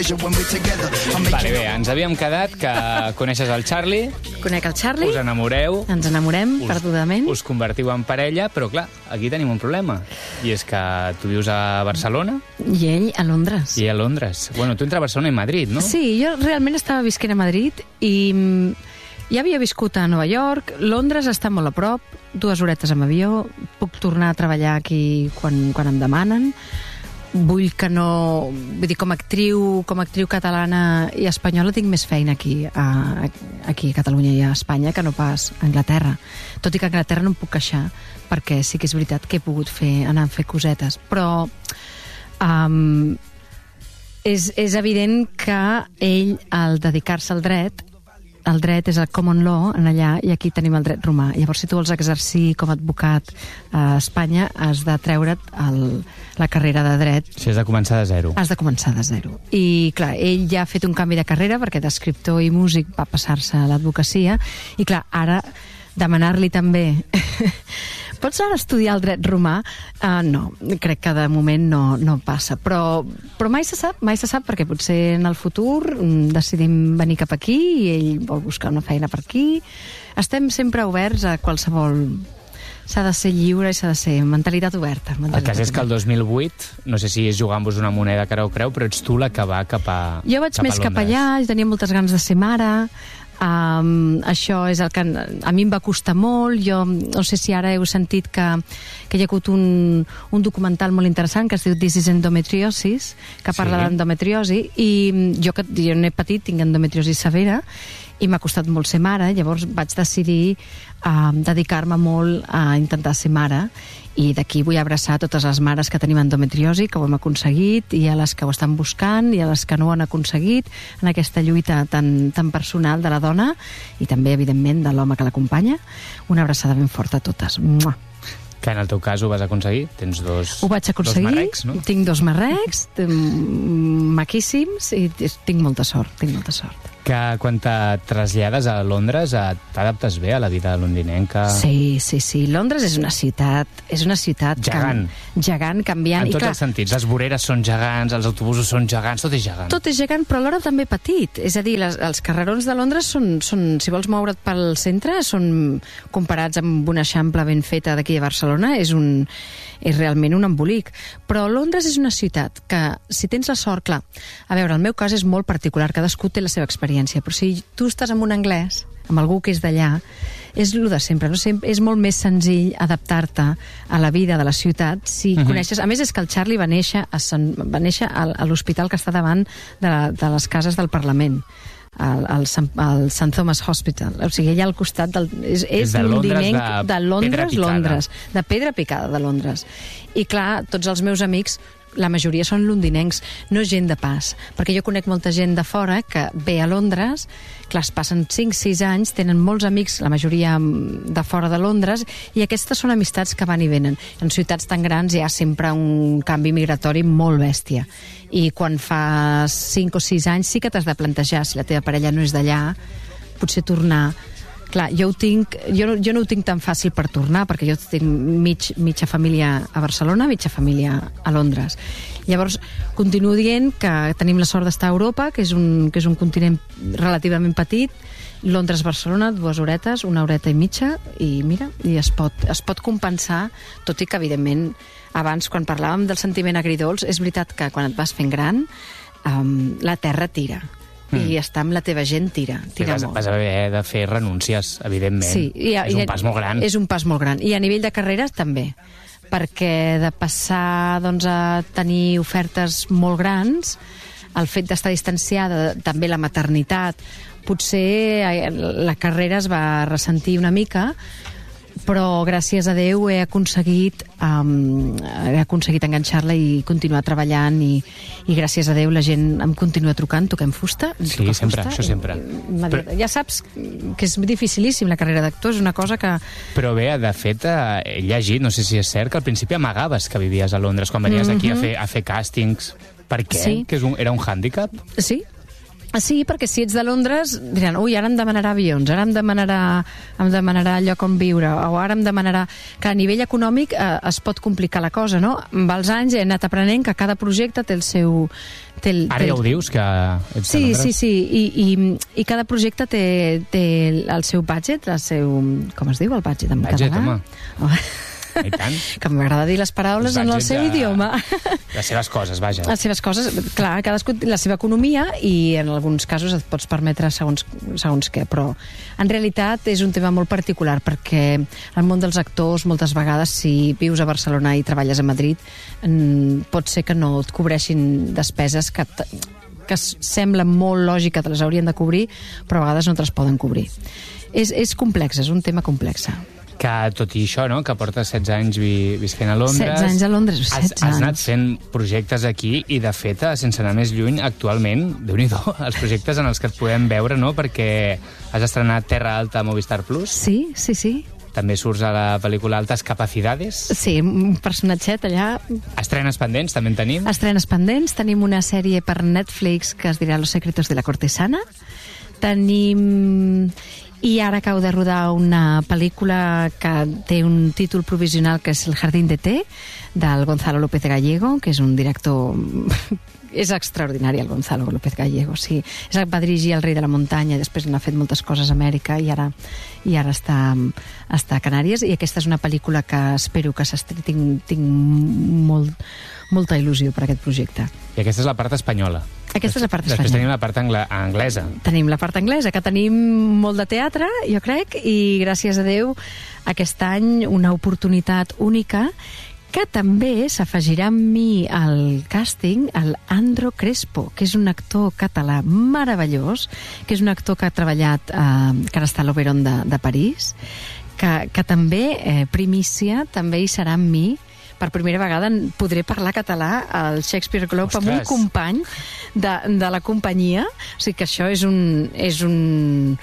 Vale, bé, ens havíem quedat que coneixes el Charlie. Conec el Charlie. Us enamoreu. Ens enamorem perdudament. Us convertiu en parella, però clar, aquí tenim un problema. I és que tu vius a Barcelona. I ell a Londres. I a Londres. Bueno, tu entre Barcelona i Madrid, no? Sí, jo realment estava visquent a Madrid i ja havia viscut a Nova York. Londres està molt a prop, 2 horetes amb avió. Puc tornar a treballar aquí quan em demanen. Vull que no... Vull dir, com a actriu catalana i espanyola tinc més feina aquí a Catalunya i a Espanya que no pas a Anglaterra. Tot i que a Anglaterra no em puc queixar, perquè sí que és veritat que he pogut anar a fer cosetes. Però és evident que ell, al dedicar-se al dret, el dret és el common law en allà i aquí tenim el dret romà. Llavors, si tu vols exercir com a advocat a Espanya, has de treure't la carrera de dret. Si has de començar de zero. Has de començar de zero. I, clar, ell ja ha fet un canvi de carrera perquè d'escriptor i músic va passar-se a l'advocacia i, clar, ara demanar-li també pots ara estudiar el dret romà? No, crec que de moment no passa, però mai se sap perquè potser en el futur decidim venir cap aquí i ell vol buscar una feina per aquí. Estem sempre oberts a qualsevol... S'ha de ser lliure i s'ha de ser mentalitat oberta. El cas és que el 2008, no sé si és jugar-vos una moneda cara o creu, però ets tu la que va cap a Londres. Jo vaig més cap allà, jo tenia moltes ganes de ser mare. Això és el que a mi em va costar molt. Jo no sé si ara heu sentit que hi ha hagut un documental molt interessant que es diu This is Endometriosis, que parla d'endometriosi, i jo n'he patit, tinc endometriosi severa i m'ha costat molt ser mare. Llavors vaig decidir dedicar-me molt a intentar ser mare, i d'aquí vull abraçar totes les mares que tenim endometriosi, que ho hem aconseguit, i a les que ho estan buscant i a les que no ho han aconseguit en aquesta lluita tan personal de la dona i també, evidentment, de l'home que l'acompanya. Una abraçada ben forta a totes. Mua. Que en el teu cas ho vas aconseguir? Tens dos marrecs, no? Tinc 2 marrecs maquíssims i tinc molta sort. Que quan te trasllades a Londres t'adaptes bé a la vida londinenca? Sí. Londres és una ciutat gegant, canviant. En tots els sentits. Les voreres són gegants, els autobusos són gegants, tot és gegant. Tot és gegant, però alhora també petit. És a dir, els carrerons de Londres són, si vols moure't pel centre, són comparats amb una eixample ben feta d'aquí de Barcelona, és realment un embolic. Però Londres és una ciutat que, si tens la sort, clar, a veure, el meu cas és molt particular, cadascú té la seva experiència, però si tu estàs amb un anglès, amb algú que és d'allà, és el de sempre, no? És molt més senzill adaptar-te a la vida de la ciutat si coneixes... A més, és que el Charlie va néixer a l'hospital que està davant de les cases del Parlament, al St. Thomas Hospital. O sigui, allà al costat és londinenc de Londres, de pedra picada de Londres. I clar, tots els meus amics, la majoria són londinencs, no gent de pas, perquè jo conec molta gent de fora que ve a Londres, clar, es passen 5-6 anys, tenen molts amics, la majoria de fora de Londres, i aquestes són amistats que van i venen. En ciutats tan grans hi ha sempre un canvi migratori molt bèstia, i quan fa 5 o 6 anys sí que t'has de plantejar, si la teva parella no és d'allà, potser tornar. Clar, jo no ho tinc tan fàcil per tornar, perquè jo tinc mitja família a Barcelona, mitja família a Londres. Llavors, continuo dient que tenim la sort d'estar a Europa, que és un continent relativament petit, Londres-Barcelona, 2 horetes, 1 horeta i mitja, i mira, i es pot compensar, tot i que, evidentment, abans, quan parlàvem del sentiment agridolç, és veritat que quan et vas fent gran, la terra tira. I estar amb la teva gent tira molt. Vas haver de fer renúncies, evidentment. Sí, és un pas molt gran. És un pas molt gran. I a nivell de carreres també, perquè de passar a tenir ofertes molt grans, el fet d'estar distanciada, també la maternitat, potser la carrera es va ressentir una mica, però gràcies a Déu he aconseguit enganxar-la i continuar treballant, i gràcies a Déu la gent em continua trucant. Toquem fusta? Sí, sempre, això sempre. Ja saps que és dificilíssim la carrera d'actor, és una cosa que... Però bé, de fet, he llegit, no sé si és cert, que al principi amagaves que vivies a Londres quan venies aquí a fer càstings. Per què? Sí. Que era un hàndicap? Sí. Sí, perquè si ets de Londres diran, ui, ara em demanarà avions, ara em demanarà lloc on viure, o ara em demanarà... Que a nivell econòmic es pot complicar la cosa, no? Amb els anys he anat aprenent que cada projecte té el seu... Ara ja ho dius, que ets de Londres? Sí, i cada projecte té el seu budget, el seu... Com es diu, el budget en català? Home. I tant. Que m'agrada dir les paraules en el seu idioma. Les seves coses, vaja. Les seves coses, clar, cadascú la seva economia, i en alguns casos et pots permetre segons què, però en realitat és un tema molt particular, perquè el món dels actors, moltes vegades, si vius a Barcelona i treballes a Madrid, pot ser que no et cobreixin despeses que sembla molt lògica que les haurien de cobrir, però a vegades no te les poden cobrir. És complex, és un tema complex. Que tot i això, no?, que portes 16 anys visquent a Londres... 16 anys a Londres, 16 anys. Has anat fent projectes aquí i, de fet, sense anar més lluny, actualment, Déu-n'hi-do, els projectes en els que et podem veure, no?, perquè has estrenat Terra Alta a Movistar Plus. Sí. També surts a la pel·lícula Altas Capacidades. Sí, un personatget allà... Estrenes pendents, també en tenim. Estrenes pendents. Tenim una sèrie per Netflix que es dirà Los secretos de la cortesana. Tenim... I ara acabo de rodar una pel·lícula que té un títol provisional que és El jardín de té, del Gonzalo López Gallego, que és un director... És extraordinari, el Gonzalo López Gallego, sí. Va dirigir El rei de la muntanya, després n'ha fet moltes coses a Amèrica i ara està a Canàries, i aquesta és una pel·lícula que espero que s'estri... Tinc molta il·lusió per aquest projecte. I aquesta és la part espanyola. Aquesta és la part espanyola. Després tenim la part anglesa. Tenim la part anglesa, que tenim molt de teatre, jo crec, i gràcies a Déu aquest any una oportunitat única, que també s'afegirà amb mi al càsting el Andro Crespo, que és un actor català meravellós, que és un actor que ha treballat que ara està a l'Oberon de París, que també, primícia, també hi serà amb mi. Per primera vegada podré parlar català al Shakespeare Globe amb un company de la companyia. O sigui que això és un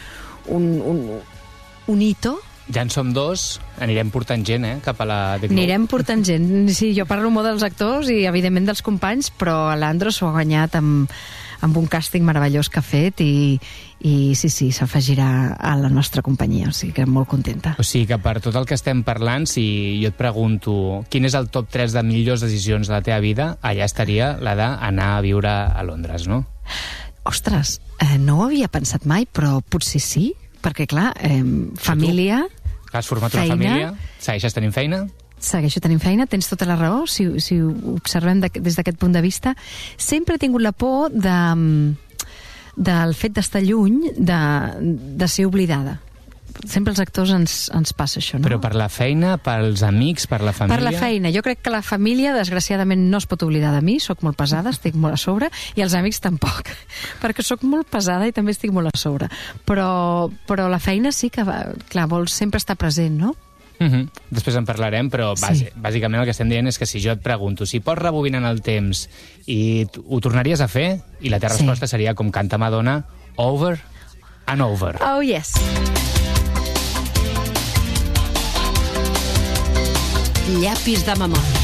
hito. Ja en som dos, anirem portant gent, cap a la The Globe. Anirem portant gent. Sí, jo parlo molt dels actors i, evidentment, dels companys, però l'Andro s'ho ha guanyat amb un càsting meravellós que ha fet i sí, s'afegirà a la nostra companyia, o sigui que molt contenta. O sigui que per tot el que estem parlant, si jo et pregunto quin és el top 3 de millors decisions de la teva vida, allà estaria la d'anar a viure a Londres, no? Ostres, no ho havia pensat mai, però potser sí, perquè clar, família... Has format una família, segueixes tenint feina? Segueixo tenint feina, tens tota la raó, si ho observem des d'aquest punt de vista. Sempre he tingut la por del fet d'estar lluny, de ser oblidada. Sempre als actors ens passa això, no? Però per la feina, pels amics, per la família... Per la feina. Jo crec que la família, desgraciadament, no es pot oblidar de mi, sóc molt pesada, estic molt a sobre, i els amics tampoc, perquè sóc molt pesada i també estic molt a sobre. Però la feina sí que, clar, vols sempre estar present, no? Després en parlarem, però bàsicament el que estem dient és que si jo et pregunto si pots rebobinar en el temps i ho tornaries a fer, i la teva resposta seria com canta Madonna, over and over. Oh, yes. Llapis de memòria.